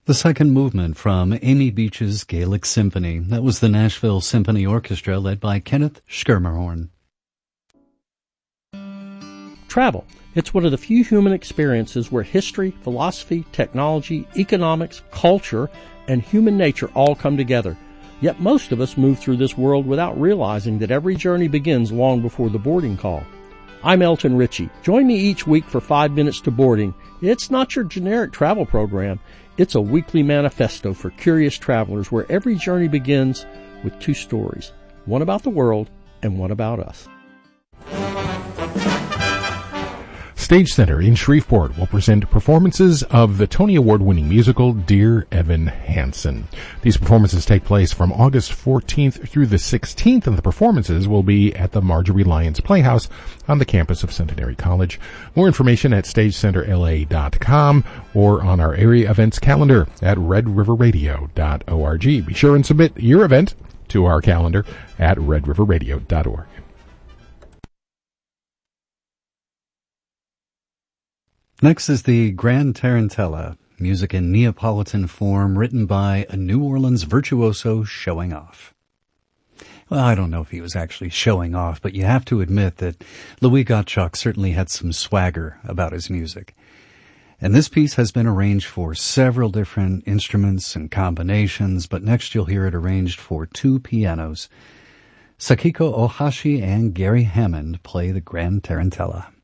The second movement from Amy Beach's Gaelic Symphony. That was the Nashville Symphony Orchestra led by Kenneth Schermerhorn. Travel. It's one of the few human experiences where history, philosophy, technology, economics, culture, and human nature all come together. Yet most of us move through this world without realizing that every journey begins long before the boarding call. I'm Elton Ritchie. Join me each week for 5 Minutes to Boarding. It's not your generic travel program. It's a weekly manifesto for curious travelers where every journey begins with two stories, one about the world and one about us. Stage Center in Shreveport will present performances of the Tony Award-winning musical Dear Evan Hansen. These performances take place from August 14th through the 16th, and the performances will be at the Marjorie Lyons Playhouse on the campus of Centenary College. More information at StageCenterLA.com or on our area events calendar at RedRiverRadio.org. Be sure and submit your event to our calendar at RedRiverRadio.org. Next is the Grand Tarantella, music in Neapolitan form written by a New Orleans virtuoso showing off. Well, I don't know if he was actually showing off, but you have to admit that Louis Gottschalk certainly had some swagger about his music. And this piece has been arranged for several different instruments and combinations, but next you'll hear it arranged for two pianos. Sakiko Ohashi and Gary Hammond play the Grand Tarantella.